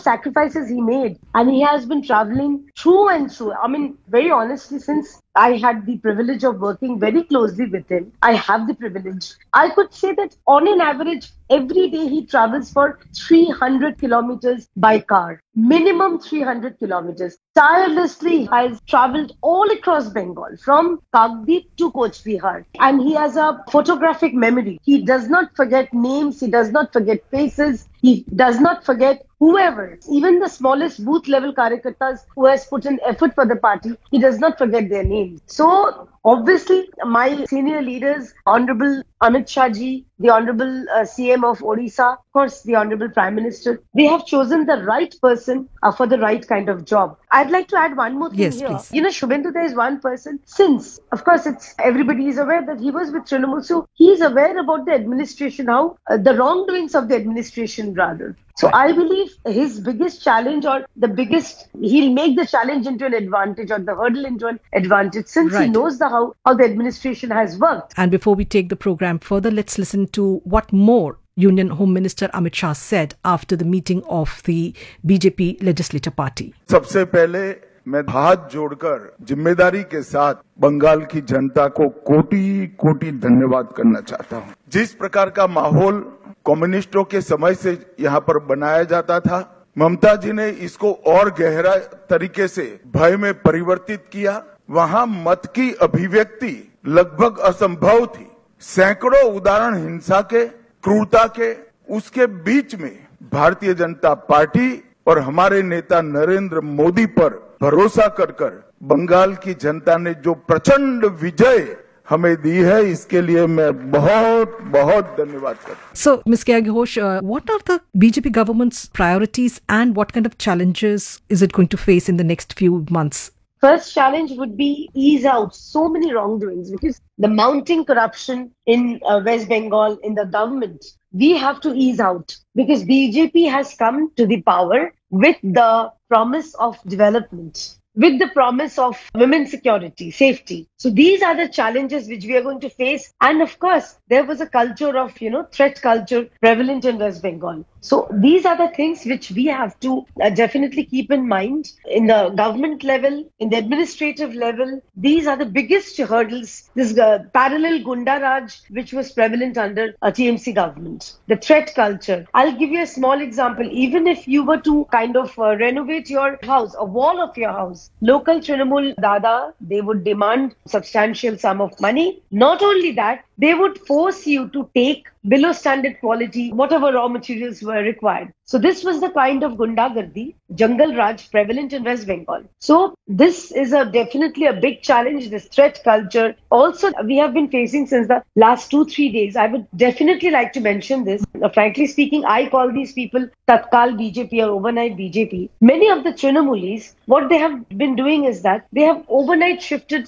sacrifices he made, and he has been traveling through and through. I mean, very honestly, since I had the privilege of working very closely with him, I have the privilege. I could say that on an average, every day he travels for 300 kilometers by car, minimum 300 kilometers. Tirelessly has traveled all across Bengal, from Kagdip to Coach Bihar. And he has a photographic memory. He does not forget names, he does not forget faces, he does not forget whoever, even the smallest booth level karyakartas who has put in effort for the party, he does not forget their names. So obviously, my senior leaders, Honorable Amit Shah ji, the Honorable CM of Odisha, of course, the Honorable Prime Minister, they have chosen the right person for the right kind of job. I'd like to add one more thing Yes, here. please. You know, Shubhendu, there is one person, since, of course, it's everybody is aware that he was with Trinamool, so he is aware about the administration, how the wrongdoings of the administration, rather. So Right. I believe his biggest challenge, or the biggest, he'll make the challenge into an advantage, or the hurdle into an advantage, since he Right. knows how the administration has worked. And before we take the program further, let's listen to what more Union Home Minister Amit Shah said after the meeting of the BJP Legislature Party. सबसे पहले मैं हाथ जोड़कर जिम्मेदारी के साथ बंगाल की जनता को कोटि कोटि धन्यवाद करना चाहता हूं। जिस प्रकार का माहौल कम्युनिस्टों के समय से यहाँ पर बनाया जाता था, ममता जी ने इसको और गहरा तरीके से भय में परिवर्तित किया। वहां मत की अभिव्यक्ति लगभग असंभव थी। सैकड़ों उदाहरण हिंसा के, क्रूरता के, उसके बीच में भारतीय जनता पार्टी और हमारे नेता नरेंद्र मोदी पर भरोसा कर बंगाल की जनता ने जो प्रचंड विजय हमें दी है, इसके लिए मैं बहुत बहुत धन्यवाद करता हूं। So, Ms. Kaya Ghosh, what are the BJP government's priorities and what kind of challenges is it going to face in the next few months? First challenge would be ease out so many wrongdoings, because the mounting corruption in West Bengal, in the government, we have to ease out, because BJP has come to the power with the promise of development, with the promise of women's security, safety. So these are the challenges which we are going to face. And of course, there was a culture of, threat culture prevalent in West Bengal. So these are the things which we have to definitely keep in mind in the government level, in the administrative level. These are the biggest hurdles. This parallel Gunda Raj, which was prevalent under a TMC government. The threat culture. I'll give you a small example. Even if you were to kind of renovate your house, a wall of your house, local Trinamool Dada, they would demand substantial sum of money. Not only that, they would force you to take below standard quality, whatever raw materials were required. So this was the kind of Gundagardi, Jungle Raj prevalent in West Bengal. So this is definitely a big challenge, this threat culture. Also, we have been facing since the last 2-3 days. I would definitely like to mention this. Frankly speaking, I call these people Tatkal BJP or overnight BJP. Many of the Trinamulis, what they have been doing is that they have overnight shifted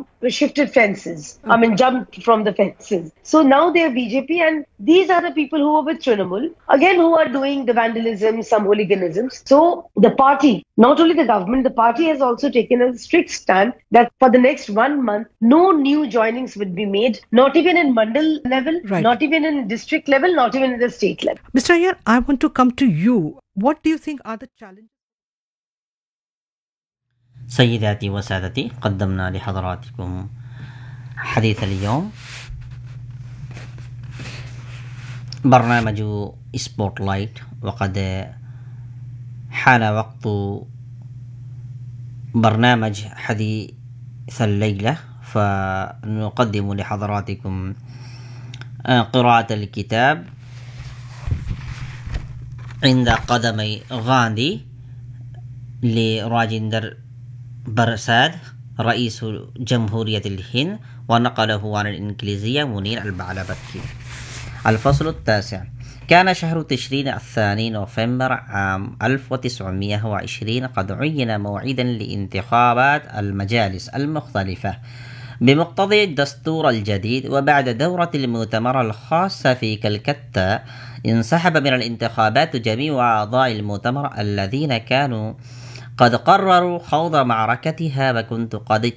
fences. I mean, jumped from the fences. So now they are BJP, and these are the people who are with Trinamool, again, who are doing the vandalism, some hooliganisms. So the party, not only the government, the party has also taken a strict stand that for the next 1 month, no new joinings would be made, not even in mandal level, Right. not even in district level, not even in the state level. Mr. Iyer, I want to come to you. What do you think are the challenges? سيداتي وسادتي، قدمنا لحضراتكم حديث اليوم، برنامج سبوت لايت، وقد حان وقت برنامج حديث الليلة، فنقدم لحضراتكم قراءة الكتاب عند قدمي غاندي لراجندر برساد رئيس جمهورية الهند، ونقله عن الإنجليزية منير البعلبكي. الفصل 9. كان شهر تشرين 2 نوفمبر عام 1920 قد عين موعدا لانتخابات المجالس المختلفة بمقتضى الدستور الجديد، وبعد دورة المؤتمر الخاصة في كلكتة انسحب من الانتخابات جميع أعضاء المؤتمر الذين كانوا قد قرروا خوض معركتها، وكنت قد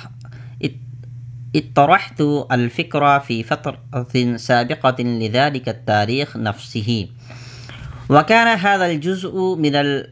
اطرحت الفكرة في فترة سابقة لذلك التاريخ نفسه، وكان هذا الجزء من